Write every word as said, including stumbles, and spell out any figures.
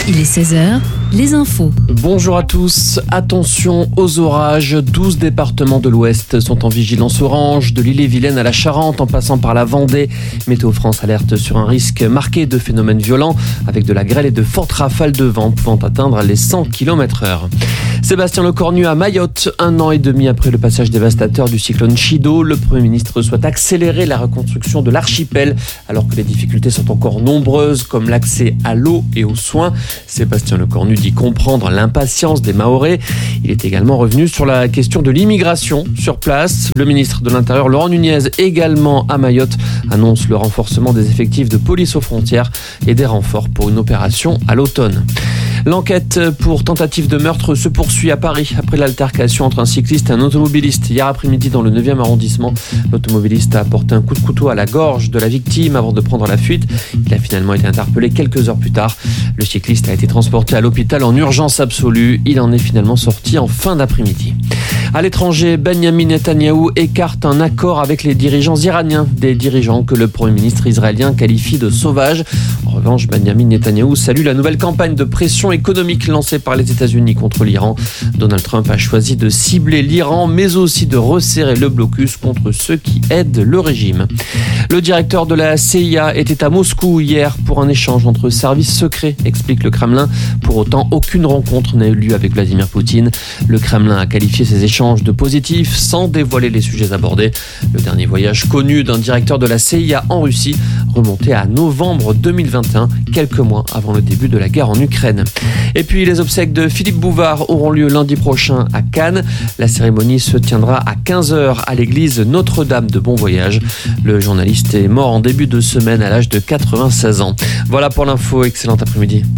Il est seize heures, les infos. Bonjour à tous, attention aux orages, douze départements de l'Ouest sont en vigilance orange, de l'Ille-et-Vilaine à la Charente en passant par la Vendée. Météo France alerte sur un risque marqué de phénomènes violents avec de la grêle et de fortes rafales de vent pouvant atteindre les cent kilomètres heure. Sébastien Lecornu à Mayotte, un an et demi après le passage dévastateur du cyclone Chido, le Premier ministre souhaite accélérer la reconstruction de l'archipel alors que les difficultés sont encore nombreuses comme l'accès à l'eau et aux soins. Sébastien Lecornu dit comprendre l'impatience des Mahorais. Il est également revenu sur la question de l'immigration sur place. Le ministre de l'Intérieur, Laurent Nunez, également à Mayotte, annonce le renforcement des effectifs de police aux frontières et des renforts pour une opération à l'automne. L'enquête pour tentative de meurtre se poursuit à Paris après l'altercation entre un cycliste et un automobiliste hier après-midi dans le neuvième arrondissement. L'automobiliste a porté un coup de couteau à la gorge de la victime avant de prendre la fuite. Il a finalement été interpellé quelques heures plus tard. Le cycliste a été transporté à l'hôpital en urgence absolue. Il en est finalement sorti en fin d'après-midi. À l'étranger, Benjamin Netanyahou écarte un accord avec les dirigeants iraniens, des dirigeants que le Premier ministre israélien qualifie de sauvages. En revanche, Benjamin Netanyahou salue la nouvelle campagne de pression économique lancée par les États-Unis contre l'Iran. Donald Trump a choisi de cibler l'Iran, mais aussi de resserrer le blocus contre ceux qui aident le régime. Le directeur de la C I A était à Moscou hier pour un échange entre services secrets, explique le Kremlin. Pour autant, aucune rencontre n'a eu lieu avec Vladimir Poutine. Le Kremlin a qualifié ces échanges de positifs sans dévoiler les sujets abordés. Le dernier voyage connu d'un directeur de la C I A en Russie remontait à novembre deux mille vingt et un, quelques mois avant le début de la guerre en Ukraine. Et puis les obsèques de Philippe Bouvard auront lieu lundi prochain à Cannes. La cérémonie se tiendra à quinze heures à l'église Notre-Dame de Bon Voyage. Le journaliste est mort en début de semaine à l'âge de quatre-vingt-seize ans. Voilà pour l'info, excellent après-midi.